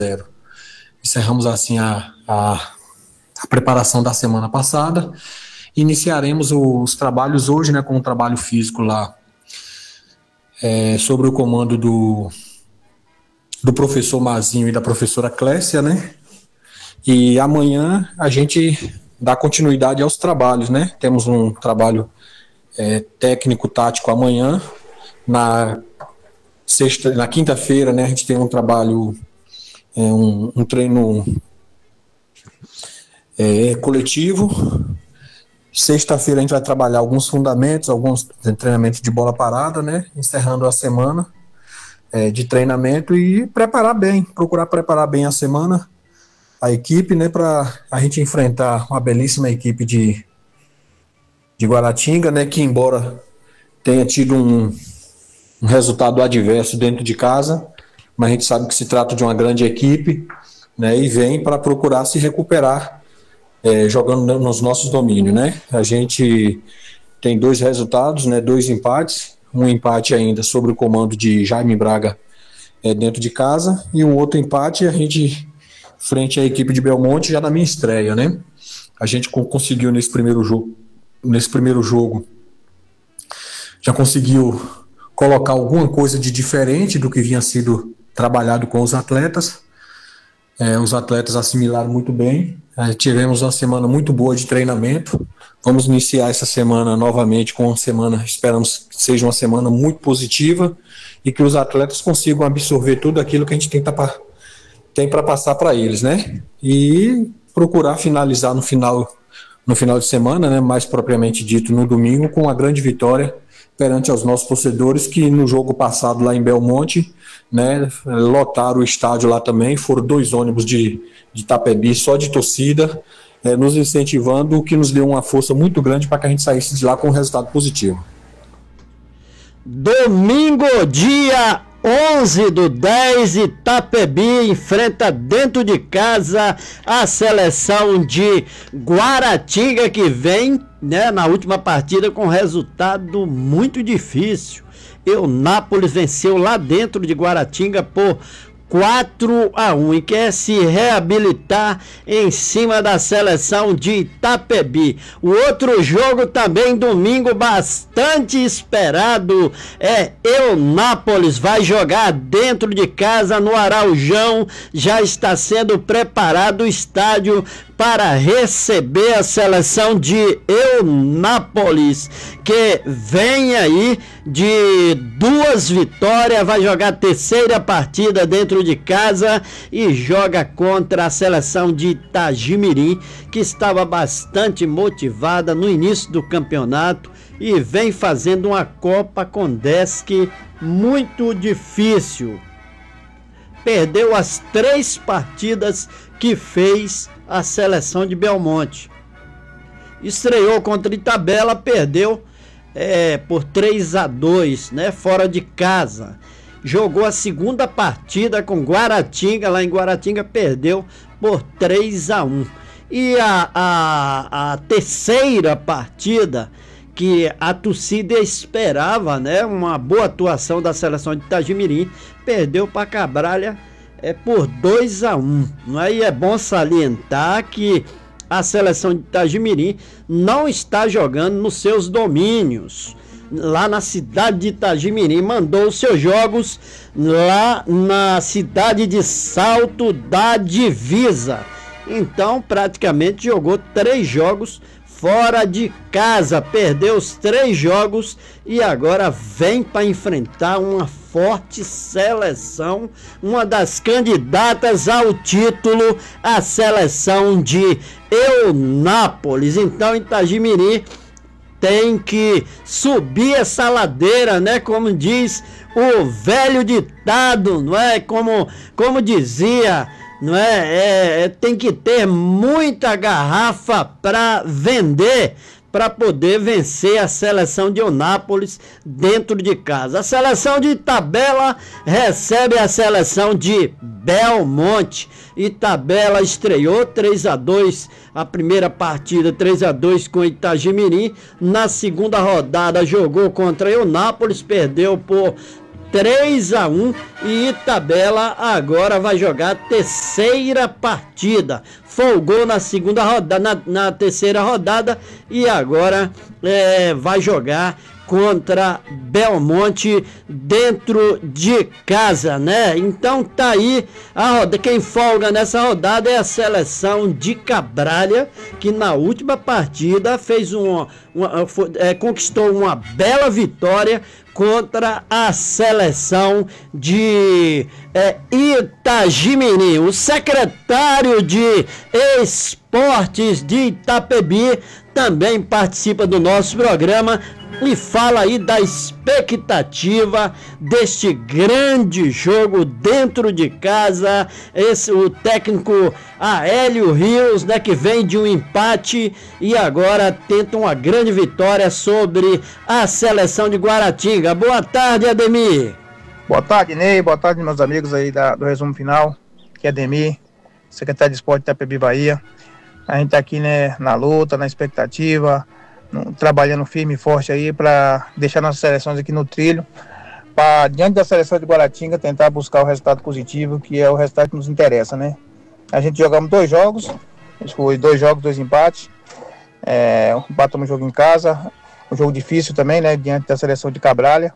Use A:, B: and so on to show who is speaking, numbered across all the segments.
A: Encerramos assim a preparação da semana passada. Iniciaremos os trabalhos hoje, né, com o trabalho físico lá, sobre o comando do professor Mazinho e da professora Clécia, né? E amanhã a gente dá continuidade aos trabalhos, né? Temos um trabalho técnico-tático amanhã. Na quinta-feira, né, a gente tem um trabalho, um treino coletivo. Sexta-feira a gente vai trabalhar alguns fundamentos, alguns treinamentos de bola parada, né? Encerrando a semana de treinamento e procurar preparar bem a semana, a equipe, né? Para a gente enfrentar uma belíssima equipe de Guaratinga, né? Que embora tenha tido um resultado adverso dentro de casa, mas a gente sabe que se trata de uma grande equipe, né? E vem para procurar se recuperar jogando nos nossos domínios, né? A gente tem 2 resultados, né? 2 empates, um empate ainda sobre o comando de Jaime Braga dentro de casa, e um outro empate a gente frente à equipe de Belmonte já na minha estreia, né? A gente conseguiu nesse primeiro jogo já conseguiu colocar alguma coisa de diferente do que vinha sido trabalhado com os atletas. Os atletas assimilaram muito bem. Tivemos uma semana muito boa de treinamento. Vamos iniciar essa semana novamente com uma semana, esperamos que seja uma semana muito positiva e que os atletas consigam absorver tudo aquilo que a gente tem para passar para eles, né? E procurar finalizar no final de semana, né? Mais propriamente dito no domingo, com uma grande vitória perante aos nossos torcedores, que no jogo passado lá em Belmonte, né, lotaram o estádio lá também. Foram 2 ônibus de Itapebi só de torcida, nos incentivando, o que nos deu uma força muito grande para que a gente saísse de lá com um resultado positivo.
B: Domingo, dia 11/10, Itapebi enfrenta dentro de casa a seleção de Guaratinga, que vem, né, na última partida com resultado muito difícil. Eunápolis venceu lá dentro de Guaratinga por 4-1 e quer se reabilitar em cima da seleção de Itapebi. O outro jogo também domingo, bastante esperado, Eunápolis vai jogar dentro de casa no Araujão. Já está sendo preparado o estádio para receber a seleção de Eunápolis, que vem aí de 2 vitórias, vai jogar a 3ª partida dentro de casa e joga contra a seleção de Itagimirim, que estava bastante motivada no início do campeonato e vem fazendo uma Copa Condesc muito difícil. Perdeu as 3 partidas que fez a seleção de Belmonte. Estreou contra Itabela, perdeu por 3-2, né, fora de casa. Jogou a 2ª partida com Guaratinga, lá em Guaratinga, perdeu por 3-1. E a 3ª partida, que a torcida esperava, né, uma boa atuação da seleção de Itagimirim, perdeu para Cabralha por 2-1. Aí é bom salientar que a seleção de Itagimirim não está jogando nos seus domínios. Lá na cidade de Itagimirim, mandou os seus jogos lá na cidade de Salto da Divisa. Então, praticamente jogou 3 jogos fora de casa, perdeu os 3 jogos e agora vem para enfrentar uma forte seleção, uma das candidatas ao título, a seleção de Eunápolis. Então, Itagimirim tem que subir essa ladeira, né? Como diz o velho ditado, não é? Como dizia, não é? Tem que ter muita garrafa para vender, para poder vencer a seleção de Eunápolis dentro de casa. A seleção de Itabela recebe a seleção de Belmonte. Itabela estreou 3-2, a primeira partida 3-2 com Itagimirim. Na segunda rodada jogou contra Eunápolis, perdeu por 3-1 e Itabela agora vai jogar a terceira partida. Folgou na segunda rodada, na terceira rodada e agora vai jogar contra Belmonte dentro de casa, né? Então tá aí a roda. Quem folga nessa rodada é a seleção de Cabralha, que na última partida fez conquistou uma bela vitória contra a seleção de Itagimirim. O secretário de Esportes de Itapebi também participa do nosso programa e fala aí da expectativa deste grande jogo dentro de casa. O técnico Hélio Rios, né, que vem de um empate e agora tenta uma grande vitória sobre a seleção de Guaratinga. Boa tarde, Ademir.
C: Boa tarde, Ney. Boa tarde, meus amigos aí do resumo final. Aqui é Ademir, secretário de Esporte de Itapebi, Bahia. A gente tá aqui, né, na luta, na expectativa, trabalhando firme e forte aí para deixar nossas seleções aqui no trilho, para diante da seleção de Guaratinga tentar buscar o resultado positivo, que é o resultado que nos interessa, né? A gente jogamos 2 jogos, foi 2 jogos, 2 empates, empatamos um jogo em casa, um jogo difícil também, né, diante da seleção de Cabralha.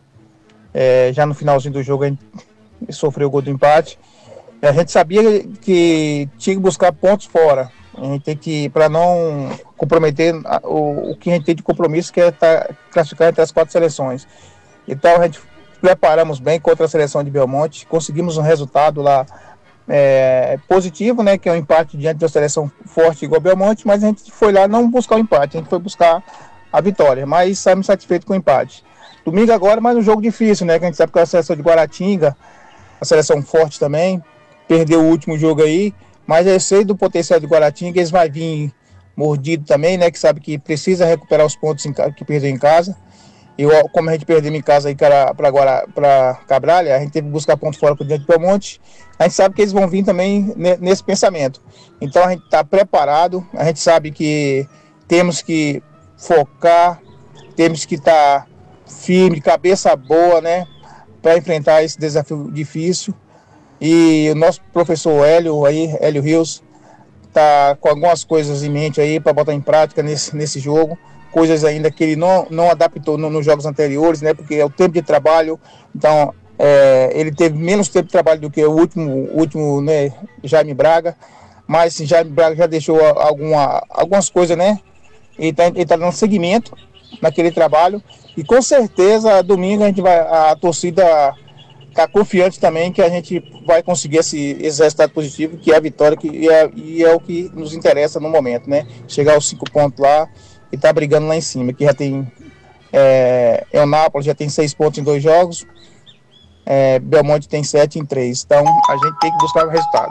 C: Já no finalzinho do jogo a gente sofreu o gol do empate, e a gente sabia que tinha que buscar pontos fora. A gente tem que, para não comprometer o que a gente tem de compromisso, que é classificar entre as 4 seleções. Então a gente preparamos bem contra a seleção de Belmonte, conseguimos um resultado lá positivo, né, que é um empate diante de uma seleção forte igual a Belmonte, mas a gente foi lá não buscar o empate, a gente foi buscar a vitória, mas saímos satisfeitos com o empate. Domingo agora, mais um jogo difícil, né, que a gente sabe que é a seleção de Guaratinga, a seleção forte também, perdeu o último jogo aí, mas eu sei do potencial de Guaratinga, eles vão vir mordido também, né? Que sabe que precisa recuperar os pontos que perdeu em casa. E como a gente perdeu em casa aí para Cabralha, a gente teve que buscar pontos fora para o diante do Belmonte. A gente sabe que eles vão vir também nesse pensamento. Então a gente está preparado, a gente sabe que temos que focar, temos que estar firme, cabeça boa, né? Para enfrentar esse desafio difícil. E o nosso professor Hélio Rios, tá com algumas coisas em mente aí para botar em prática nesse jogo, coisas ainda que ele não adaptou nos jogos anteriores, né? Porque é o tempo de trabalho, então ele teve menos tempo de trabalho do que o último, né, Jaime Braga, mas Jaime Braga já deixou algumas coisas, né? Ele tá dando seguimento naquele trabalho e com certeza domingo a torcida está confiante também que a gente vai conseguir esse resultado positivo, que é a vitória, e é o que nos interessa no momento, né? Chegar aos 5 pontos lá e tá brigando lá em cima, que já tem Eunápolis já tem 6 pontos em 2 jogos, Belmonte tem 7 em 3, então a gente tem que buscar o resultado.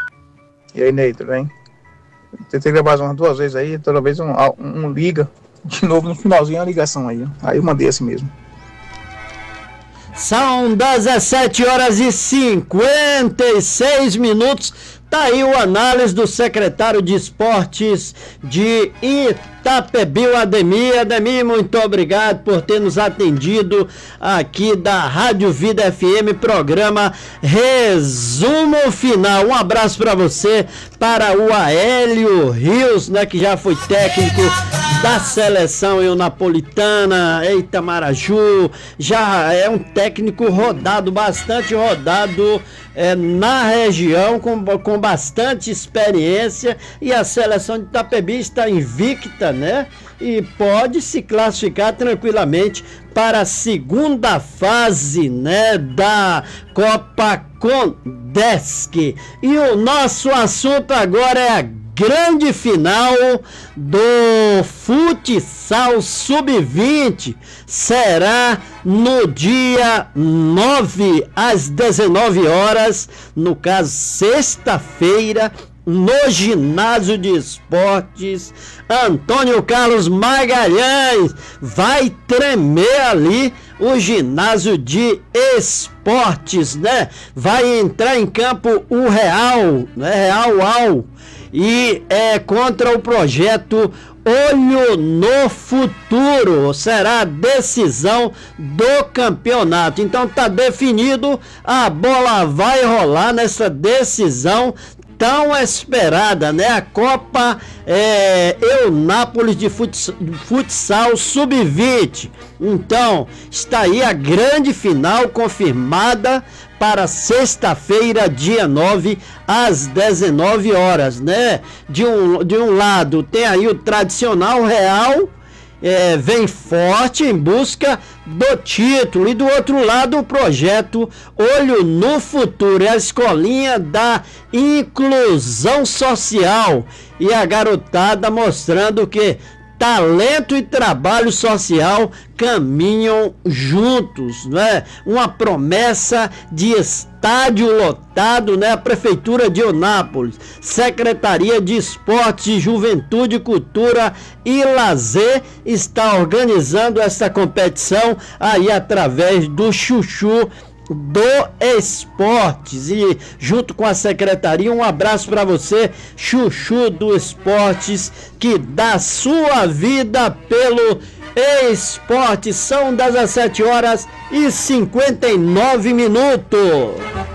C: E aí, Ney, tudo bem? Tentei gravar umas 2 vezes aí, toda vez um liga, de novo no finalzinho a ligação aí eu mandei assim mesmo.
B: São 17h56. Tá aí o análise do secretário de Esportes de Itapebi, o Ademir. Ademir, muito obrigado por ter nos atendido aqui da Rádio Vida FM, programa Resumo Final. Um abraço para você, para o Hélio Rios, né, que já foi técnico da seleção Napolitana, Itamaraju, já é um técnico rodado, bastante rodado na região, com bastante experiência, e a seleção de Itapebi está invicta, né? E pode se classificar tranquilamente para a segunda fase, né, da Copa Condesc. E o nosso assunto agora é a grande final do futsal sub-20. Será no dia 9 às 19 horas, no caso sexta-feira, no ginásio de esportes Antônio Carlos Magalhães. Vai tremer ali o ginásio de esportes, né? Vai entrar em campo o Real, né? Real. e é contra o projeto Olho no Futuro. Será a decisão do campeonato. Então tá definido, a bola vai rolar nessa decisão tão esperada, né? A Copa Eunápolis de Futsal Sub-20. Então, está aí a grande final confirmada para sexta-feira, dia 9, às 19 horas, né? De um lado tem aí o tradicional Real, vem forte em busca do título, e do outro lado o projeto Olho no Futuro, é a escolinha da inclusão social, e a garotada mostrando que talento e trabalho social caminham juntos, né? Uma promessa de estádio lotado, né? A Prefeitura de Eunápolis, Secretaria de Esportes, Juventude, Cultura e Lazer está organizando essa competição aí através do Chuchu do Esportes, e junto com a secretaria, um abraço para você, Chuchu do Esportes, que dá sua vida pelo esporte. São 17 horas e 59 minutos.